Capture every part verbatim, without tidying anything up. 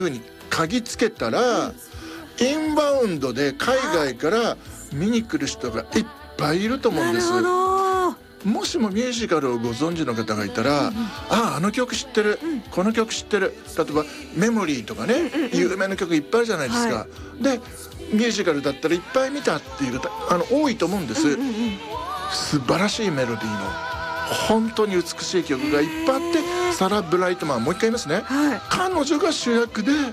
ふうに嗅ぎつけたら、うん、インバウンドで海外から見に来る人がいっぱいいると思うんです。 なるほど。 もしもミュージカルをご存知の方がいたら、うんうん、あああの曲知ってる、うん、この曲知ってる、例えばメモリーとかね、うんうんうん、有名な曲いっぱいあるじゃないですか、はい、でミュージカルだったらいっぱい見たっていう方あの多いと思うんです、うんうんうん、素晴らしいメロディーの本当に美しい曲がいっぱいあって、サラ・ブライトマン、もう一回言いますね、はい、彼女が主役で、はい、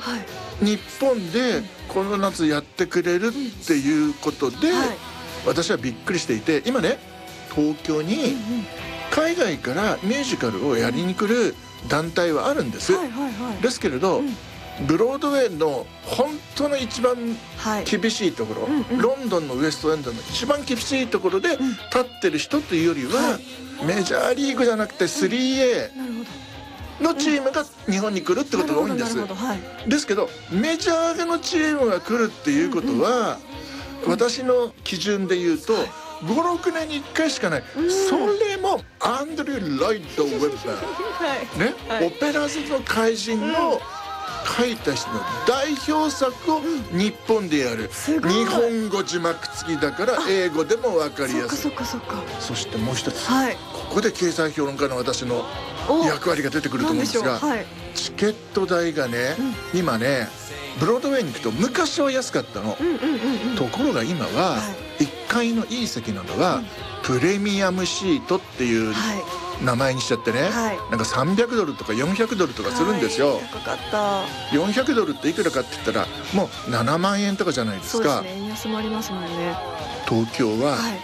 日本でこの夏やってくれるっていうことで、はい、私はびっくりしていて、今ね東京に海外からミュージカルをやりに来る団体はあるんです、はいはいはい、ですけれど、うん、ブロードウェイの本当の一番厳しいところ、はいうんうん、ロンドンのウエストエンドの一番厳しいところで立ってる人というよりは、はい、メジャーリーグじゃなくて スリーエー のチームが日本に来るってことが多いんです、はい、ですけどメジャーのチームが来るっていうことは、うんうん、私の基準で言うと、はいご、ろくねんにいっかいしかない、うん、それもアンドリュー・ロイド・ウェブバー、はいねはい、オペラ座の怪人の書いた人の代表作を日本でやる、うん、日本語字幕付きだから英語でも分かりやすい。 そ, そ, そ, そしてもう一つ、はい、ここで経済評論家の私の役割が出てくると思うんですが、はい、チケット代がね、うん、今ねブロードウェイに行くと昔は安かったの、うんうんうんうん、ところが今は、はいいっかいのいい席なのは、うん、プレミアムシートっていう名前にしちゃってね、はい、なんかさんびゃくドルとかよんひゃくドルとかするんですよ、はい、高かった。よんひゃくドルっていくらかって言ったらもうななまんえんとかじゃないですか。 そうですね、円安もありますもんね。 東京は、はい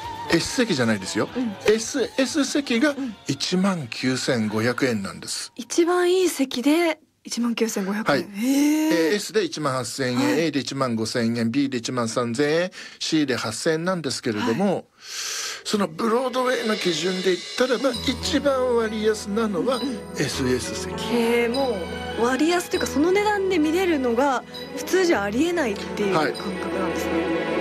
、S 席じゃないですよ、うん、エスエス 席がいちまんきゅうせんごひゃくえんなんです、 うん、一番いい席でいちまんきゅうせんごひゃくえん、はい、 へー S でいちまんはっせんえん、はい、A でいちまんごせんえん、 B でいちまんさんぜんえん、 C ではっせんえんなんですけれども、はい、そのブロードウェイの基準で言ったらば一番割安なのは エスエス 席、 へえ、もう割安というかその値段で見れるのが普通じゃありえないっていう感覚なんですね、はい